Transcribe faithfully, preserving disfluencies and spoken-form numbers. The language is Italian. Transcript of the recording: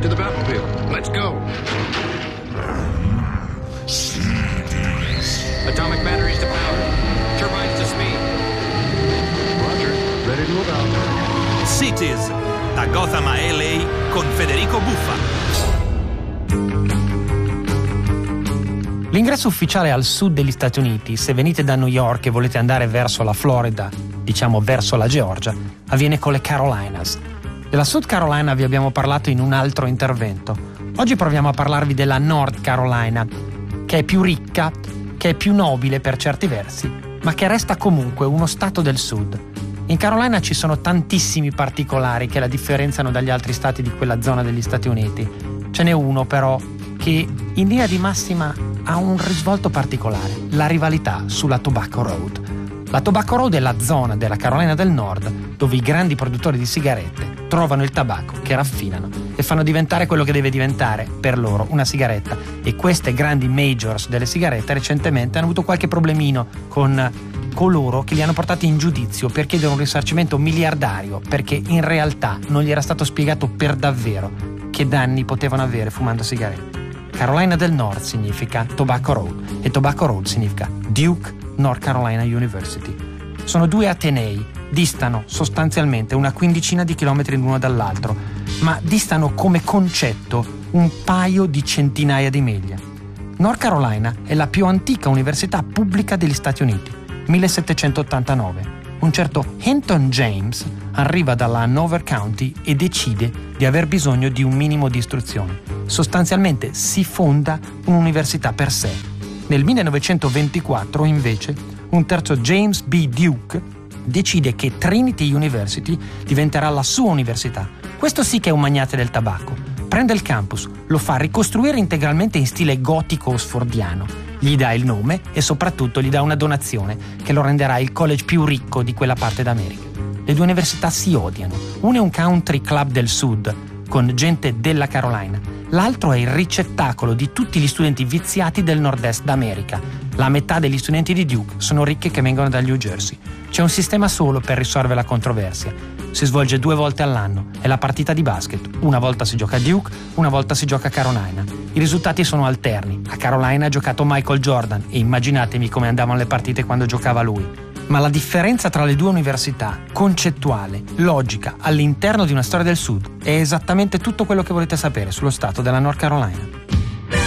to the battlefield. Let's go. Atomic batteries to power. Turbines to speed. Roger. Ready to move out. Cities, da Gotham a L A con Federico Buffa. L'ingresso ufficiale al sud degli Stati Uniti, se venite da New York e volete andare verso la Florida, diciamo verso la Georgia, avviene con le Carolinas. Della South Carolina vi abbiamo parlato in un altro intervento. Oggi proviamo a parlarvi della North Carolina, che è più ricca, che è più nobile per certi versi, ma che resta comunque uno stato del sud. In Carolina ci sono tantissimi particolari che la differenziano dagli altri stati di quella zona degli Stati Uniti. Ce n'è uno però che in linea di massima ha un risvolto particolare, la rivalità sulla Tobacco Road. La Tobacco Road è la zona della Carolina del Nord dove i grandi produttori di sigarette trovano il tabacco che raffinano e fanno diventare quello che deve diventare per loro una sigaretta. E queste grandi majors delle sigarette recentemente hanno avuto qualche problemino con coloro che li hanno portati in giudizio per chiedere un risarcimento miliardario, perché in realtà non gli era stato spiegato per davvero che danni potevano avere fumando sigarette. Carolina del Nord significa Tobacco Road e Tobacco Road significa Duke North Carolina University. Sono due atenei, distano sostanzialmente una quindicina di chilometri l'uno dall'altro, ma distano come concetto un paio di centinaia di miglia. North Carolina è la più antica università pubblica degli Stati Uniti, millesettecentottantanove. Un certo Hinton James arriva dalla Hanover County e decide di aver bisogno di un minimo di istruzione. Sostanzialmente si fonda un'università per sé. Nel millenovecentoventiquattro, invece, un terzo James B. Duke decide che Trinity University diventerà la sua università. Questo sì che è un magnate del tabacco. Prende il campus, lo fa ricostruire integralmente in stile gotico o sfordiano, gli dà il nome e soprattutto gli dà una donazione che lo renderà il college più ricco di quella parte d'America. Le due università si odiano. Uno è un country club del sud, con gente della Carolina. L'altro è il ricettacolo di tutti gli studenti viziati del nord-est d'America. La metà degli studenti di Duke sono ricchi che vengono dal New Jersey. C'è un sistema solo per risolvere la controversia. Si svolge due volte all'anno. È la partita di basket. Una volta si gioca a Duke, una volta si gioca a Carolina. I risultati sono alterni. A Carolina ha giocato Michael Jordan e immaginatemi come andavano le partite quando giocava lui. Ma la differenza tra le due università, concettuale, logica, all'interno di una storia del Sud, è esattamente tutto quello che volete sapere sullo stato della North Carolina.